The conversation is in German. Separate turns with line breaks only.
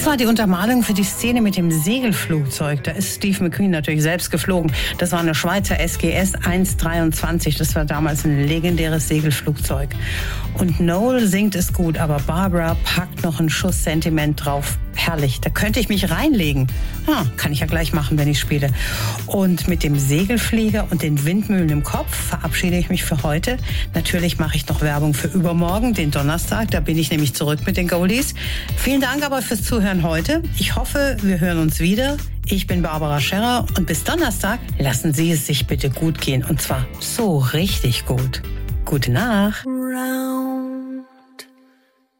Das war die Untermalung für die Szene mit dem Segelflugzeug. Da ist Steve McQueen natürlich selbst geflogen. Das war eine Schweizer SGS 123. Das war damals ein legendäres Segelflugzeug. Und Noel singt es gut, aber Barbara packt noch einen Schuss Sentiment drauf. Herrlich, da könnte ich mich reinlegen. Kann ich ja gleich machen, wenn ich spiele. Und mit dem Segelflieger und den Windmühlen im Kopf verabschiede ich mich für heute. Natürlich mache ich noch Werbung für übermorgen, den Donnerstag. Da bin ich nämlich zurück mit den Goldies. Vielen Dank aber fürs Zuhören heute. Ich hoffe, wir hören uns wieder. Ich bin Barbara Scherrer und bis Donnerstag lassen Sie es sich bitte gut gehen. Und zwar so richtig gut. Gute Nacht.